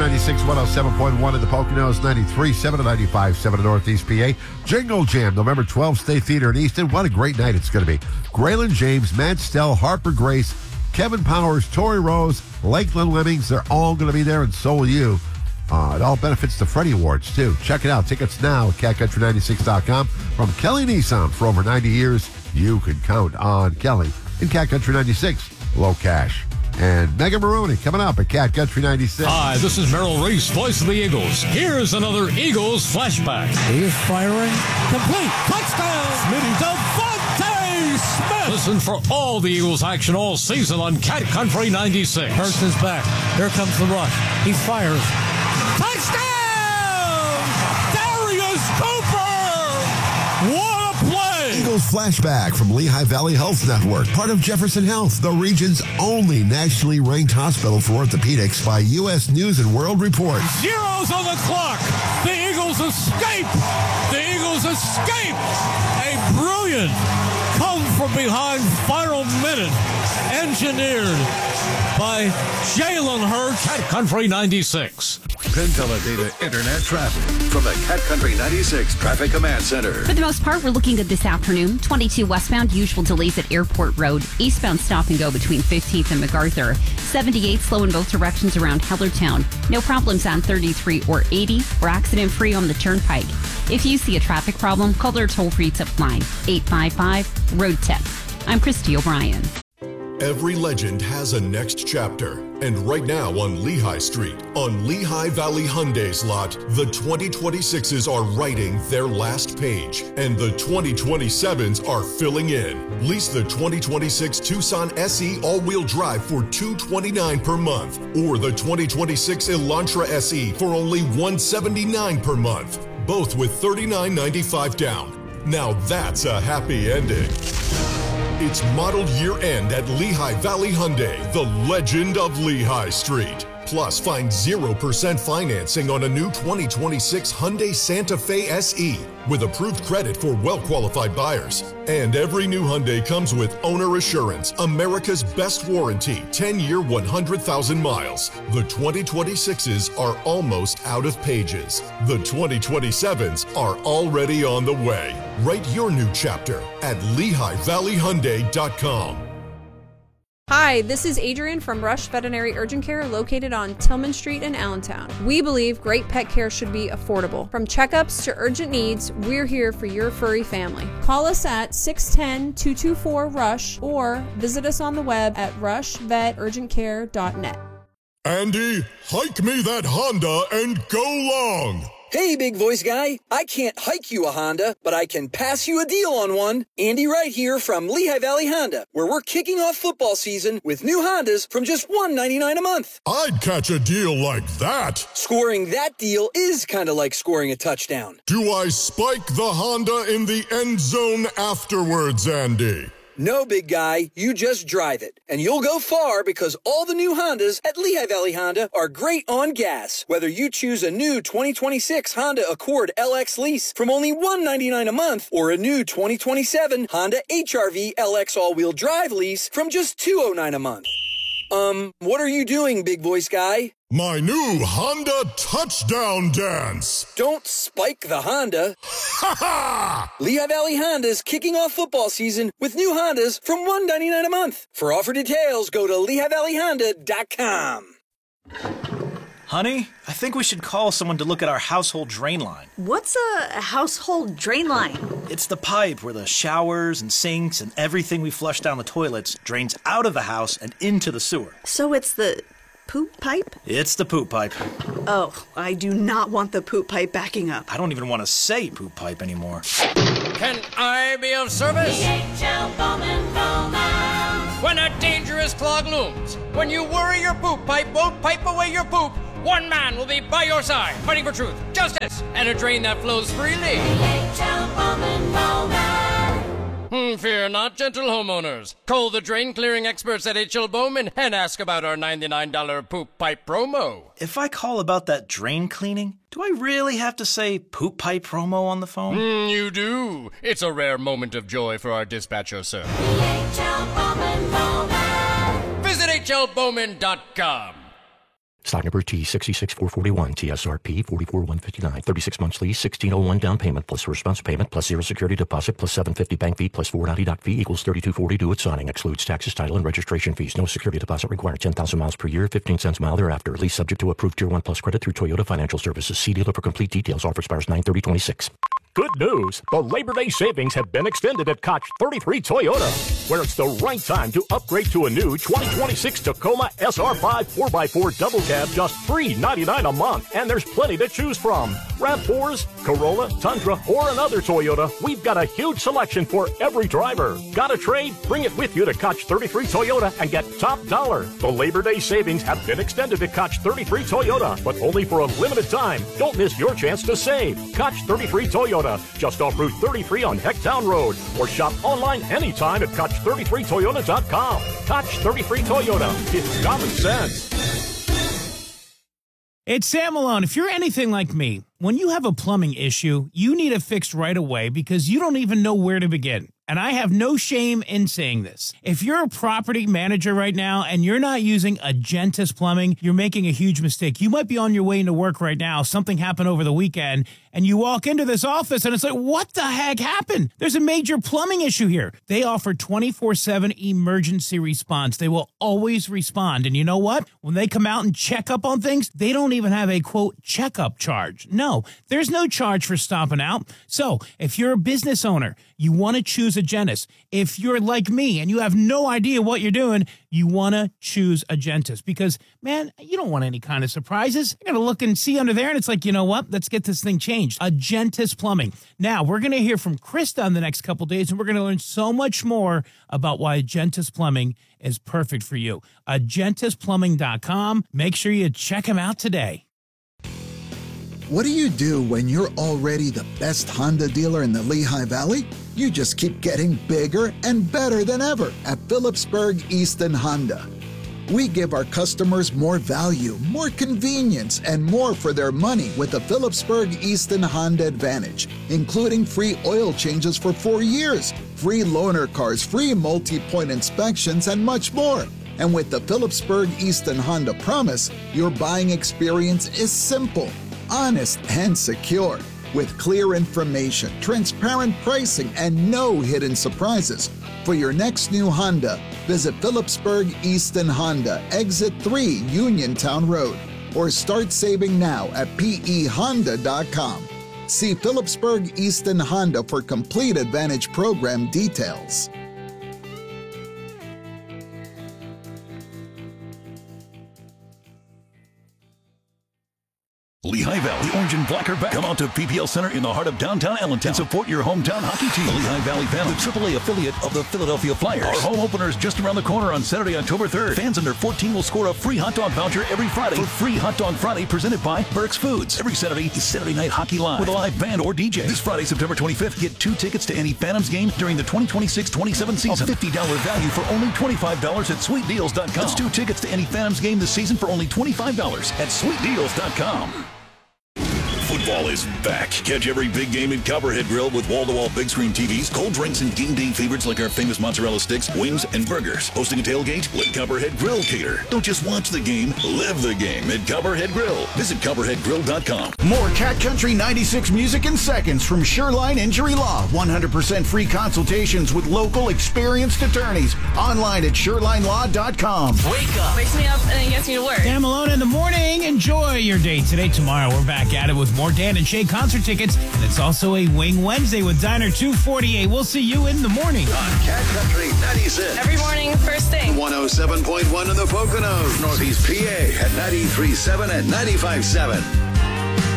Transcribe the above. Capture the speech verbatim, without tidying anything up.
ninety-six, one oh seven point one in the Poconos, ninety-three point seven and ninety-five point seven in Northeast P A. Jingle Jam, November twelfth, State Theater in Easton. What a great night it's going to be. Graylin James, Matt Stell, Harper Grace, Kevin Powers, Tori Rose, Lakeland Lemmings, they're all going to be there, and so will you. Uh, it all benefits the Freddie Awards, too. Check it out. Tickets now at cat country ninety-six dot com. From Kelly Nissan, for over ninety years, you can count on Kelly in Cat Country ninety-six. Low cash. And Megan Maroney coming up at Cat Country ninety-six. Hi, this is Merrill Reese, voice of the Eagles. Here's another Eagles flashback. He is firing. Complete. Touchdown. Smitty Devontae Smith. Listen for all the Eagles action all season on Cat Country ninety-six. Hurts is back. Here comes the rush. He fires. Touchdown! Darius Cooper! What a play! Eagles flashback from Lehigh Valley Health Network, part of Jefferson Health, the region's only nationally ranked hospital for orthopedics by U S News and World Report. Zeros on the clock. The Eagles escape. The Eagles escape. A brilliant come from behind final minute engineered by Jalen Hurts. Cat Country ninety-six. Penn Teledata Internet traffic from the Cat Country ninety-six Traffic Command Center. For the most part, we're looking good this afternoon. twenty-two westbound, usual delays at Airport Road. Eastbound stop and go between fifteenth and MacArthur. seventy-eight slow in both directions around Hellertown. No problems on thirty-three or eighty. We're accident free on the Turnpike. If you see a traffic problem, call their toll-free tip line, eight five five, road tip. I'm Christy O'Brien. Every legend has a next chapter. And right now on Lehigh Street, on Lehigh Valley Hyundai's lot, the twenty twenty-sixes are writing their last page, and the twenty twenty-sevens are filling in. Lease the twenty twenty-six Tucson S E all-wheel drive for two hundred twenty-nine dollars per month, or the twenty twenty-six Elantra S E for only one hundred seventy-nine dollars per month, both with thirty-nine ninety-five down. Now that's a happy ending. It's model year end at Lehigh Valley Hyundai, the legend of Lehigh Street. Plus, find zero percent financing on a new twenty twenty-six Hyundai Santa Fe S E with approved credit for well-qualified buyers. And every new Hyundai comes with Owner Assurance, America's best warranty, ten-year, one hundred thousand miles. The twenty twenty-sixes are almost out of pages. The twenty twenty-sevens are already on the way. Write your new chapter at Lehigh Valley Hyundai dot com. Hi, this is Adrian from Rush Veterinary Urgent Care located on Tillman Street in Allentown. We believe great pet care should be affordable. From checkups to urgent needs, we're here for your furry family. Call us at six one zero, two two four, RUSH or visit us on the web at rush vet urgent care dot net. Andy, hike me that Honda and go long! Hey, big voice guy. I can't hike you a Honda, but I can pass you a deal on one. Andy Wright here from Lehigh Valley Honda, where we're kicking off football season with new Hondas from just one hundred ninety-nine dollars a month. I'd catch a deal like that. Scoring that deal is kind of like scoring a touchdown. Do I spike the Honda in the end zone afterwards, Andy? No, big guy, you just drive it. And you'll go far because all the new Hondas at Lehigh Valley Honda are great on gas. Whether you choose a new twenty twenty-six Honda Accord L X lease from only one hundred ninety-nine dollars a month or a new twenty twenty-seven Honda H R V L X all-wheel drive lease from just two hundred nine dollars a month. Um, what are you doing, big voice guy? My new Honda touchdown dance! Don't spike the Honda. Ha ha! Lehigh Valley Honda's kicking off football season with new Hondas from one hundred ninety-nine dollars a month. For offer details, go to Lehigh Valley Honda dot com. Honey, I think we should call someone to look at our household drain line. What's a household drain line? It's the pipe where the showers and sinks and everything we flush down the toilets drains out of the house and into the sewer. So it's the poop pipe? It's the poop pipe. Oh, I do not want the poop pipe backing up. I don't even want to say poop pipe anymore. Can I be of service? D H L Bowman Bowman. When a dangerous clog looms, when you worry your poop pipe won't pipe away your poop, one man will be by your side, fighting for truth, justice, and a drain that flows freely. D H L Bowman Bowman. Hmm, fear not, gentle homeowners. Call the drain clearing experts at H L Bowman and ask about our ninety-nine dollars poop pipe promo. If I call about that drain cleaning, do I really have to say poop pipe promo on the phone? Mm, you do. It's a rare moment of joy for our dispatcher, sir. D H L Bowman Bowman. Visit H L Bowman dot com. Stock number T six six four four one, T S R P four four one five nine, thirty-six months lease, sixteen oh one down payment plus response payment plus zero security deposit plus seven fifty bank fee plus four ninety doc fee equals thirty-two forty due at signing. Excludes taxes, title, and registration fees. No security deposit required. ten thousand miles per year, fifteen cents a mile thereafter. Lease subject to approved Tier one Plus credit through Toyota Financial Services. See dealer for complete details. Offer expires nine thirty twenty-six. Good news! The Labor Day savings have been extended at Koch thirty-three Toyota, where it's the right time to upgrade to a new twenty twenty-six Tacoma S R five four by four double cab, just three ninety-nine a month. And there's plenty to choose from. RAV fours, Corolla, Tundra, or another Toyota. We've got a huge selection for every driver. Got a trade? Bring it with you to Koch thirty-three Toyota and get top dollar. The Labor Day savings have been extended to Koch thirty-three Toyota, but only for a limited time. Don't miss your chance to save. Koch thirty-three Toyota, just off Route thirty-three on Hecktown Road, or shop online anytime at Koch thirty-three Toyota dot com. Koch thirty-three Toyota. It's common sense. It's Sam Malone. If you're anything like me, when you have a plumbing issue, you need it fixed right away because you don't even know where to begin. And I have no shame in saying this. If you're a property manager right now and you're not using Agentis Plumbing, you're making a huge mistake. You might be on your way into work right now. Something happened over the weekend and you walk into this office and it's like, what the heck happened? There's a major plumbing issue here. They offer twenty-four seven emergency response. They will always respond. And you know what? When they come out and check up on things, they don't even have a, quote, checkup charge. No, there's no charge for stopping out. So if you're a business owner, you want to choose Agentis. If you're like me and you have no idea what you're doing, you want to choose Agentis because, man, you don't want any kind of surprises. You're going to look and see under there and it's like, you know what? Let's get this thing changed. Agentis Plumbing. Now, we're going to hear from Krista in the next couple days and we're going to learn so much more about why Agentis Plumbing is perfect for you. Agentis Plumbing dot com. Make sure you check them out today. What do you do when you're already the best Honda dealer in the Lehigh Valley? You just keep getting bigger and better than ever at Phillipsburg Easton Honda. We give our customers more value, more convenience, and more for their money with the Phillipsburg Easton Honda Advantage, including free oil changes for four years, free loaner cars, free multi-point inspections, and much more. And with the Phillipsburg Easton Honda Promise, your buying experience is simple, honest, and secure. With clear information, transparent pricing, and no hidden surprises. For your next new Honda, visit Phillipsburg Easton Honda, Exit three, Uniontown Road, or start saving now at P E Honda dot com. See Phillipsburg Easton Honda for complete Advantage program details. Lehigh Valley, Orange and Black are back. Come out to P P L Center in the heart of downtown Allentown and support your hometown hockey team. The Lehigh Valley Phantom, the triple A affiliate of the Philadelphia Flyers. Our home opener is just around the corner on Saturday, October third. Fans under fourteen will score a free hot dog voucher every Friday for Free Hot Dog Friday presented by Burke's Foods. Every Saturday is Saturday Night Hockey Live with a live band or D J. This Friday, September twenty-fifth, get two tickets to any Phantoms game during the twenty twenty-six twenty-seven season. A fifty dollars value for only twenty-five dollars at sweet deals dot com. That's two tickets to any Phantoms game this season for only twenty-five dollars at sweet deals dot com. Football is back. Catch every big game at Copperhead Grill with wall-to-wall big screen T Vs, cold drinks, and game day favorites like our famous mozzarella sticks, wings, and burgers. Hosting a tailgate? Let Copperhead Grill cater. Don't just watch the game, live the game at Copperhead Grill. Visit Copperhead Grill dot com. More Cat Country ninety-six music in seconds from Shoreline Injury Law. one hundred percent free consultations with local experienced attorneys. Online at Shoreline Law dot com. Wake up. Wakes me up and then gets me to work. Sam Malone in the morning. Enjoy your day today. Tomorrow we're back at it with more Dan and Shay concert tickets, and it's also a Wing Wednesday with Diner two forty-eight. We'll see you in the morning on Cat Country ninety-six. Every morning, first thing. one oh seven point one in the Poconos. Northeast P A at ninety-three point seven and ninety-five point seven.